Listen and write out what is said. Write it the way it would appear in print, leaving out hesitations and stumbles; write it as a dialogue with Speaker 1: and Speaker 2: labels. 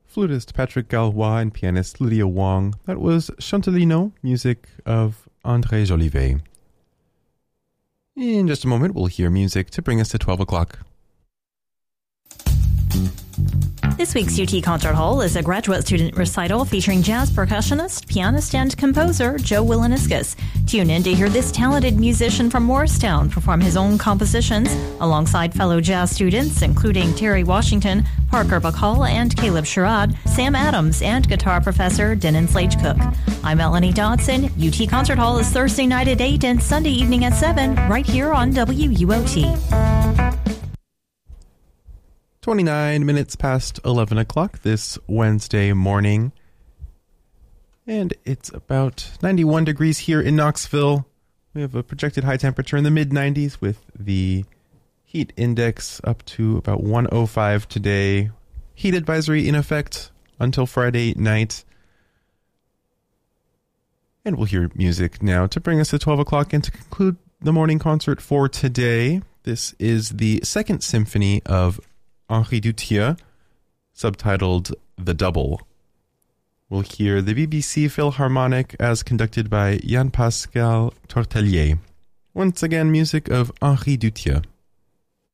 Speaker 1: flutist Patrick Gallois and pianist Lydia Wong. That was Chantelino, music of André Jolivet. In just a moment, we'll hear music to bring us to 12 o'clock.
Speaker 2: This week's UT Concert Hall is a graduate student recital featuring jazz percussionist, pianist, and composer Joe Wilaniscus. Tune in to hear this talented musician from Morristown perform his own compositions alongside fellow jazz students, including Terry Washington, Parker Bacall, and Caleb Sherrod, Sam Adams, and guitar professor Denon Slage-Cook. I'm Melanie Dodson. UT Concert Hall is Thursday night at 8 and Sunday evening at 7, right here on WUOT.
Speaker 1: 29 minutes past 11 o'clock this Wednesday morning. And it's about 91 degrees here in Knoxville. We have a projected high temperature in the mid-90s with the heat index up to about 105 today. Heat advisory in effect until Friday night. And we'll hear music now to bring us to 12 o'clock and to conclude the morning concert for today. This is the Second Symphony of Henri Dutilleux, subtitled The Double. We'll hear the BBC Philharmonic as conducted by Jan-Pascal Tortelier. Once again, music of Henri Dutilleux.